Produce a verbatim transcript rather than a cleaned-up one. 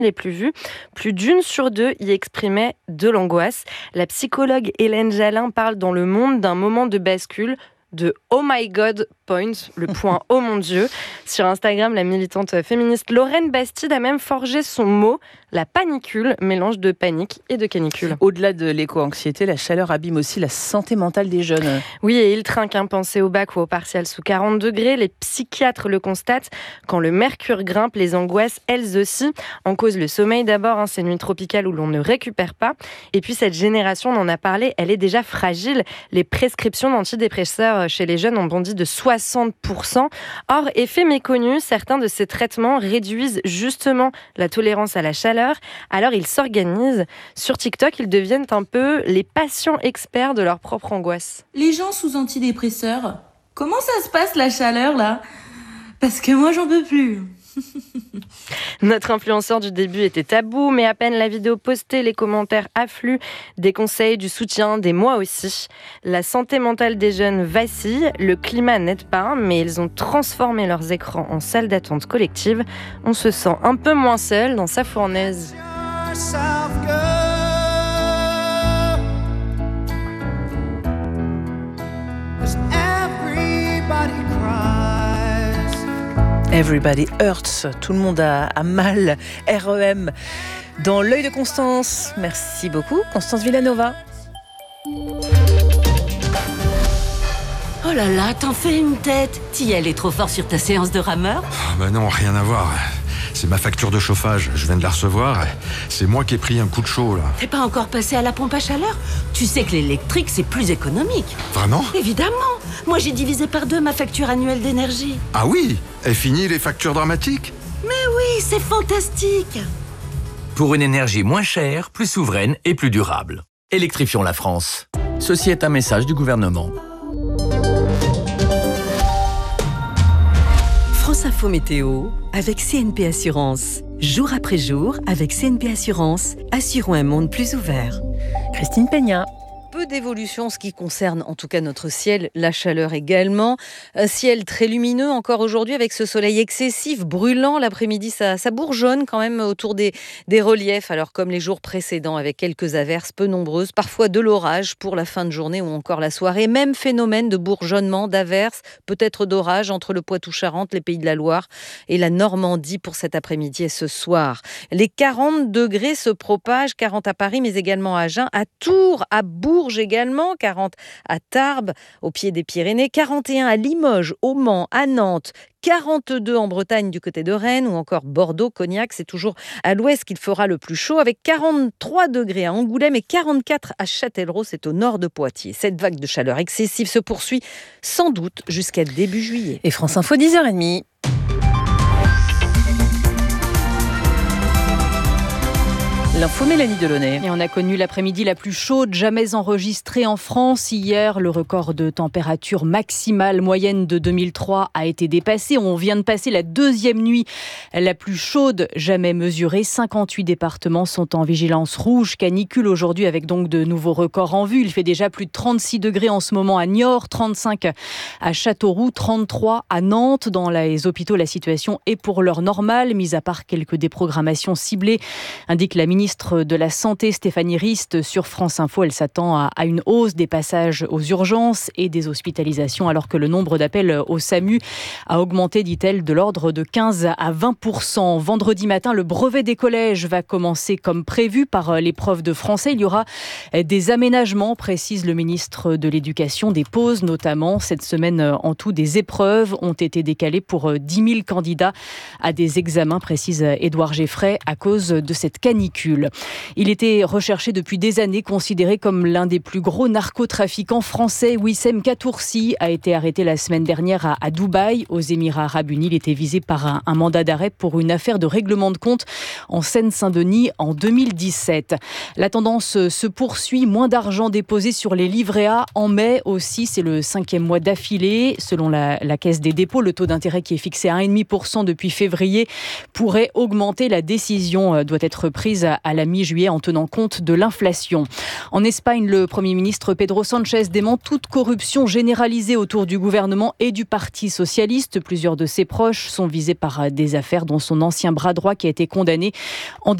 les plus vues. Plus d'une sur deux y exprimait de l'angoisse. La psychologue Hélène Jalin parle dans Le Monde d'un moment de bascule, de « Oh my God » point, le point « Oh mon Dieu ». Sur Instagram, la militante féministe Lorraine Bastide a même forgé son mot, la panicule, mélange de panique et de canicule. Au-delà de l'éco-anxiété, la chaleur abîme aussi la santé mentale des jeunes. Oui, et il trinque, hein, pensez au bac ou au partiel sous quarante degrés. Les psychiatres le constatent. Quand le mercure grimpe, les angoisses, elles aussi. En cause, le sommeil d'abord, hein, ces nuits tropicales où l'on ne récupère pas. Et puis cette génération, on en a parlé, elle est déjà fragile. Les prescriptions d'antidépresseurs chez les jeunes ont bondi de soixante pour cent. Or, effet méconnu, certains de ces traitements réduisent justement la tolérance à la chaleur. Alors, ils s'organisent. Sur TikTok, ils deviennent un peu les patients experts de leur propre angoisse. Les gens sous antidépresseurs, comment ça se passe la chaleur là ? Parce que moi, j'en peux plus. Notre influenceur du début était tabou, mais à peine la vidéo postée, les commentaires affluent, des conseils, du soutien, des mois aussi. La santé mentale des jeunes vacille, le climat n'aide pas, mais ils ont transformé leurs écrans en salle d'attente collective. On se sent un peu moins seul dans sa fournaise. Everybody hurts, tout le monde a, a mal, R E M, dans l'œil de Constance. Merci beaucoup, Constance Villanova. Oh là là, t'en fais une tête. T'y allais trop fort sur ta séance de rameur ? Oh bah non, rien à voir. C'est ma facture de chauffage, je viens de la recevoir. C'est moi qui ai pris un coup de chaud, là. T'es pas encore passé à la pompe à chaleur ? Tu sais que l'électrique, c'est plus économique. Vraiment ? Évidemment. Moi, j'ai divisé par deux ma facture annuelle d'énergie. Ah oui ? Et fini les factures dramatiques ? Mais oui, c'est fantastique. Pour une énergie moins chère, plus souveraine et plus durable. Électrifions la France. Ceci est un message du gouvernement. France Info Météo avec C N P Assurance. Jour après jour, avec C N P Assurance, assurons un monde plus ouvert. Christine Peña. Peu d'évolution en ce qui concerne en tout cas notre ciel, la chaleur également. Un ciel très lumineux encore aujourd'hui avec ce soleil excessif, brûlant. L'après-midi, ça, ça bourgeonne quand même autour des, des reliefs. Alors comme les jours précédents avec quelques averses peu nombreuses, parfois de l'orage pour la fin de journée ou encore la soirée. Même phénomène de bourgeonnement, d'averses, peut-être d'orage entre le Poitou-Charentes, les Pays de la Loire et la Normandie pour cet après-midi et ce soir. Les quarante degrés se propagent, quarante à Paris mais également à Agen, à Tours, à Bourges également, quarante à Tarbes, au pied des Pyrénées, quarante et un à Limoges, au Mans, à Nantes, quarante-deux en Bretagne du côté de Rennes ou encore Bordeaux, Cognac, c'est toujours à l'ouest qu'il fera le plus chaud avec quarante-trois degrés à Angoulême et quarante-quatre à Châtellerault, c'est au nord de Poitiers. Cette vague de chaleur excessive se poursuit sans doute jusqu'à début juillet. Et France Info, dix heures trente. L'info Mélanie Delaunay. Et on a connu l'après-midi la plus chaude jamais enregistrée en France. Hier, le record de température maximale moyenne de deux mille trois a été dépassé. On vient de passer la deuxième nuit la plus chaude jamais mesurée. cinquante-huit départements sont en vigilance rouge canicule aujourd'hui avec donc de nouveaux records en vue. Il fait déjà plus de trente-six degrés en ce moment à Niort, trente-cinq à Châteauroux, trente-trois à Nantes. Dans les hôpitaux, la situation est pour l'heure normale, mis à part quelques déprogrammations ciblées, indique la ministre de la Santé Stéphanie Rist sur France Info. Elle s'attend à, à une hausse des passages aux urgences et des hospitalisations alors que le nombre d'appels au SAMU a augmenté, dit-elle, de l'ordre de quinze à vingt pour cent. Vendredi matin, le brevet des collèges va commencer comme prévu par l'épreuve de français. Il y aura des aménagements, précise le ministre de l'Éducation, des pauses notamment. Cette semaine, en tout, des épreuves ont été décalées pour dix mille candidats à des examens, précise Édouard Geffray, à cause de cette canicule. Il était recherché depuis des années, considéré comme l'un des plus gros narcotrafiquants français. Wissem Katoursi a été arrêté la semaine dernière à, à Dubaï, aux Émirats Arabes Unis. Il était visé par un, un mandat d'arrêt pour une affaire de règlement de compte en Seine-Saint-Denis en deux mille dix-sept. La tendance se poursuit, moins d'argent déposé sur les livrets A en mai aussi. C'est le cinquième mois d'affilée. Selon la, la Caisse des dépôts, le taux d'intérêt qui est fixé à un virgule cinq pour cent depuis février pourrait augmenter. La décision doit être prise à à la mi-juillet en tenant compte de l'inflation. En Espagne, le Premier ministre Pedro Sánchez dément toute corruption généralisée autour du gouvernement et du Parti socialiste. Plusieurs de ses proches sont visés par des affaires, dont son ancien bras droit qui a été condamné en